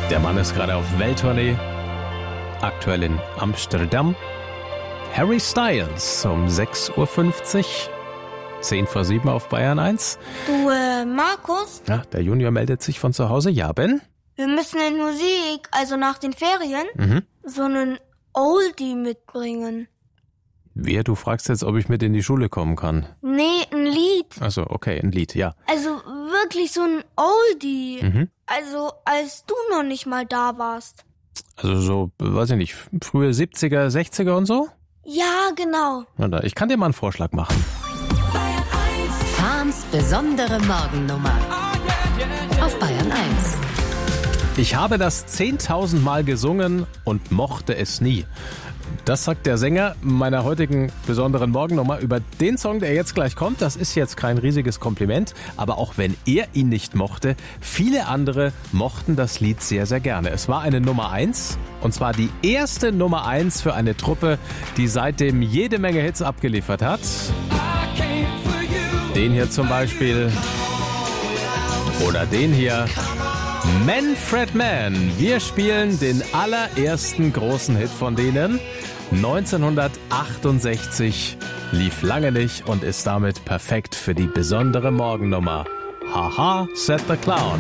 Der Mann ist gerade auf Welttournee, aktuell in Amsterdam. Harry Styles um 6.50 Uhr, 6:50 auf Bayern 1. Du, Markus, Ja, der Junior meldet sich von zu Hause. Ja, Ben? wir müssen in Musik, also nach den Ferien, so einen Oldie mitbringen. Wer, du fragst jetzt, ob ich mit in die Schule kommen kann. Nee, ein Lied. Also okay, ein Lied, ja. Also wirklich so ein Oldie. Also als du noch nicht mal da warst. Also so, weiß ich nicht, frühe 70er, 60er und so? Ja, genau. Na da, ich kann dir mal einen Vorschlag machen. Farms besondere Morgennummer. Auf Bayern 1. Ich habe das 10.000 Mal gesungen und mochte es nie. Das sagt der Sänger meiner heutigen besonderen Morgennummer über den Song, der jetzt gleich kommt. Das ist jetzt kein riesiges Kompliment, aber auch wenn er ihn nicht mochte, viele andere mochten das Lied sehr, sehr gerne. Es war eine Nummer 1 und zwar die erste Nummer 1 für eine Truppe, die seitdem jede Menge Hits abgeliefert hat. Den hier zum Beispiel oder den hier. Manfred Mann. Wir spielen den allerersten großen Hit von denen. 1968, lief lange nicht und ist damit perfekt für die besondere Morgennummer. Haha, said the Clown.